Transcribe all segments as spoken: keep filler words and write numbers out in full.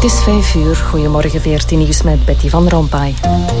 Het is vijf uur. Goedemorgen, V R T Nieuws met Betty van Rompuy.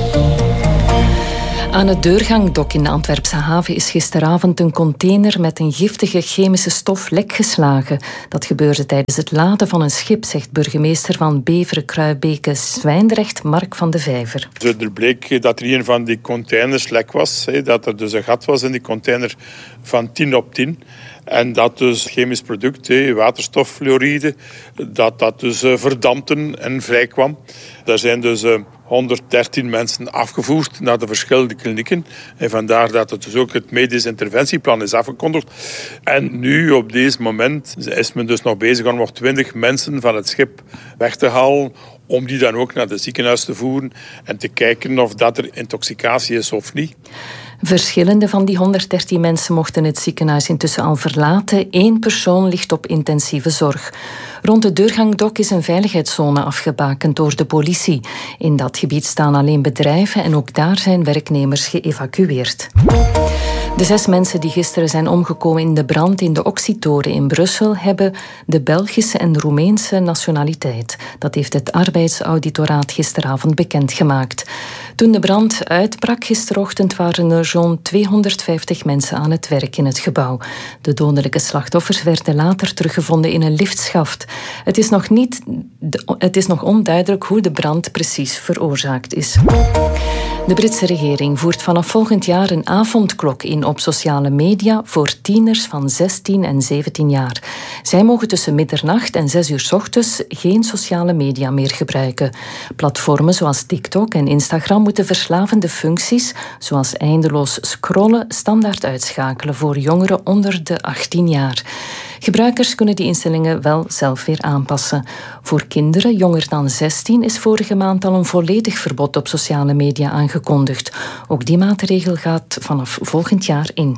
Aan het deurgangdok in de Antwerpse haven is gisteravond een container met een giftige chemische stof lek geslagen. Dat gebeurde tijdens het laden van een schip, zegt burgemeester van Beveren, Kruibeke, Zwijndrecht, Mark van de Vijver. Er bleek dat er een van die containers lek was, dat er dus een gat was in die container van tien op tien. En dat dus chemisch product, waterstoffluoride, dat dat dus verdampte en vrijkwam. Daar zijn dus honderddertien mensen afgevoerd naar de verschillende klinieken. En vandaar dat het dus ook het medisch interventieplan is afgekondigd. En nu, op deze moment, is men dus nog bezig om nog twintig mensen van het schip weg te halen, om die dan ook naar het ziekenhuis te voeren en te kijken of dat er intoxicatie is of niet. Verschillende van die honderddertien mensen mochten het ziekenhuis intussen al verlaten. Eén persoon ligt op intensieve zorg. Rond de deurgangdok is een veiligheidszone afgebakend door de politie. In dat gebied staan alleen bedrijven en ook daar zijn werknemers geëvacueerd. De zes mensen die gisteren zijn omgekomen in de brand in de Oxytoren in Brussel hebben de Belgische en Roemeense nationaliteit. Dat heeft het arbeidsauditoraat gisteravond bekendgemaakt. Toen de brand uitbrak gisterochtend waren er zo'n tweehonderdvijftig mensen aan het werk in het gebouw. De dodelijke slachtoffers werden later teruggevonden in een liftschaft. Het is nog, niet, het is nog onduidelijk hoe de brand precies veroorzaakt is. De Britse regering voert vanaf volgend jaar een avondklok in op sociale media voor tieners van zestien en zeventien jaar. Zij mogen tussen middernacht en zes uur 's ochtends geen sociale media meer gebruiken. Platformen zoals TikTok en Instagram moeten verslavende functies, zoals eindeloos scrollen, standaard uitschakelen voor jongeren onder de achttien jaar. Gebruikers kunnen die instellingen wel zelf weer aanpassen. Voor kinderen jonger dan zestien is vorige maand al een volledig verbod op sociale media aangekondigd. Ook die maatregel gaat vanaf volgend jaar in.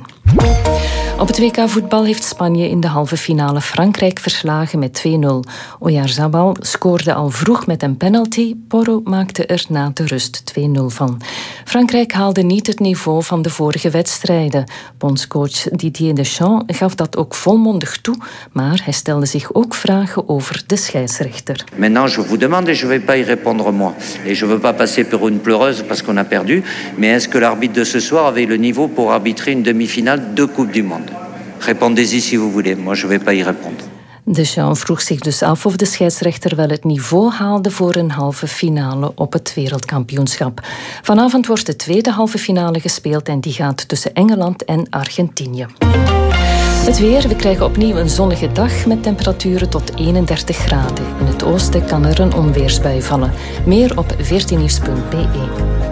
Op het W K voetbal heeft Spanje in de halve finale Frankrijk verslagen met twee nul. Oyarzabal scoorde al vroeg met een penalty. Porro maakte er na de rust twee nul van. Frankrijk haalde niet het niveau van de vorige wedstrijden. Bondscoach Didier Deschamps gaf dat ook volmondig toe, maar hij stelde zich ook vragen over de scheidsrechter. Maintenant, je vous demande et je vais pas y répondre moi. Et je veux pas passer pour une pleureuse parce qu'on a perdu, mais est-ce que l'arbitre de ce soir avait le niveau pour arbitrer une demi-finale de Coupe du Monde? Répondez-y si vous voulez. Moi, je vais pas y répondre. Deschamps vroeg zich dus af of de scheidsrechter wel het niveau haalde voor een halve finale op het wereldkampioenschap. Vanavond wordt de tweede halve finale gespeeld en die gaat tussen Engeland en Argentinië. Het weer, we krijgen opnieuw een zonnige dag met temperaturen tot eenendertig graden. In het oosten kan er een onweersbui vallen. Meer op veertien nieuws punt b e.